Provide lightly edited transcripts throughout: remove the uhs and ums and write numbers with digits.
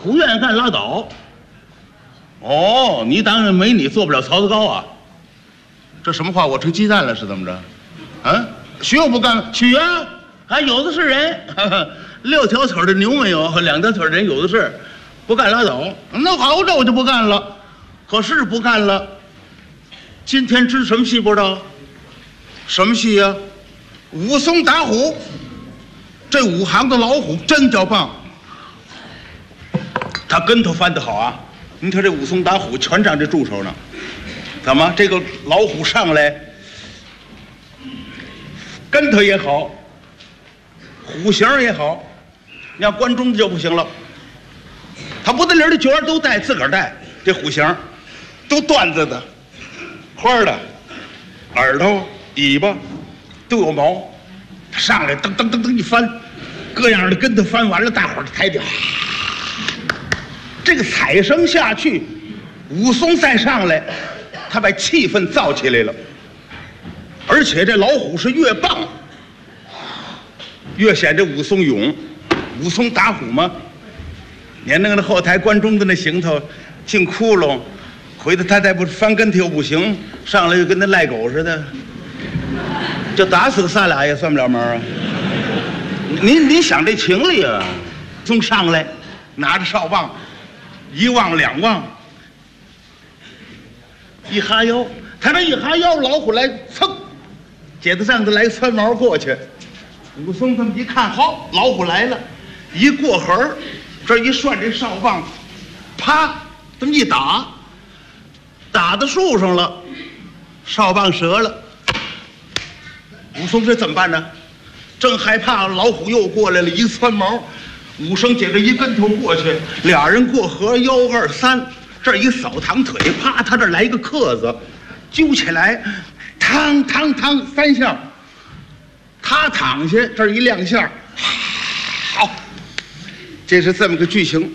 不愿意干拉倒。哦，你当然没你做不了槽子糕啊？这什么话？我成鸡蛋了是怎么着？啊，许我不干了？许啊，还有的是人，6条腿的牛没有，2条腿的人有的是，不干拉倒。那好，这我就不干了。可是不干了。今天知什么戏不知道？什么戏呀？武松打虎。这武行的老虎真叫棒，他跟头翻得好啊！你看这武松打虎全仗这助手呢。怎么这个老虎上来，跟头也好，虎形也好，你要关中的就不行了。他不得里的角儿都带，自个儿带，这虎形都缎子的、花的，耳朵、尾巴都有毛。他上来噔噔噔噔一翻，各样的跟头翻完了，大伙儿抬脚，这个彩声下去，武松再上来，他把气氛造起来了。而且这老虎是越棒，越显这武松勇。武松打虎嘛，连那个后台关中的那行头进窟窿，回头他再不翻跟头又不行，上来就跟那赖狗似的。就打死仨俩也算不了门啊！你想这情理啊？从上来拿着哨棒，一望两望，一哈腰，他这一哈腰，老虎来噌，解子上头来窜毛过去。武松这么一看，好，老虎来了，一过河，这一涮这哨棒，啪，这么一打，打到树上了，哨棒折了。武松这怎么办呢？正害怕，老虎又过来了，一窜毛，武松接着一跟头过去，俩人过河，1、2、3，这一扫堂腿，啪，他这来一个克子，揪起来，嘡嘡嘡3下，他躺下，这一亮相，好，这是这么个剧情。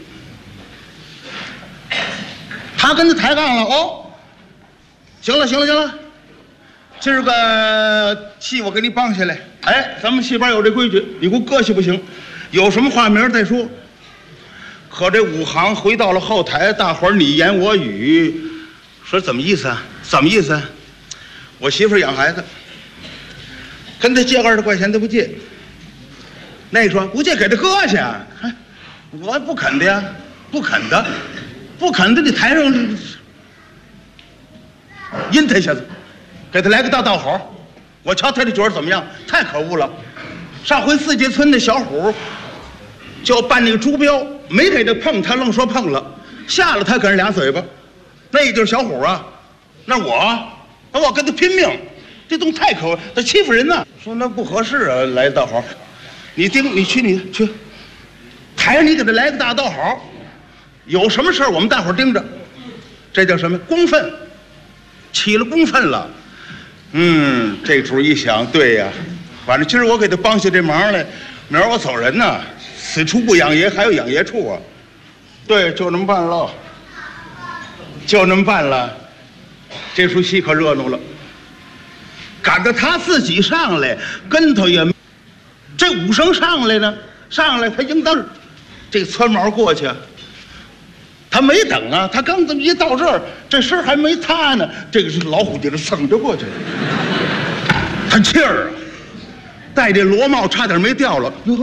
他跟他抬杠了，哦，行了。今儿个戏我给你绑下来，哎，咱们戏班有这规矩，你给我搁下不行，有什么话明儿再说。可这武行回到了后台，大伙儿你言我语，说怎么意思啊？怎么意思啊？我媳妇儿养孩子，跟他借20块钱他不借，那说不借给他搁下，我不肯的呀，不肯的，你台上阴他一下子。给他来个大好，我瞧他这角儿怎么样？太可恶了！上回4街村的小虎就要办那个朱标，没给他碰，他愣说碰了，下了他给人2嘴巴，那就是小虎啊！那我跟他拼命，这东西太可恶，他欺负人呢。说那不合适啊，来个大好，你去，台上你给他来个大好，有什么事儿我们大伙儿盯着，这叫什么公愤？起了公愤了。这主一想，对呀，反正今儿我给他帮下这忙来，明儿我走人呢，此处不养爷，还有养爷处啊。对，就那么办了，这出戏可热闹了。赶着他自己上来，跟头也，这武生上来他应当这窜毛过去。他没等啊，他刚这么一到这儿，这身还没塌呢，这个是老虎就蹭着过去了。他气儿啊，戴这罗帽差点没掉了。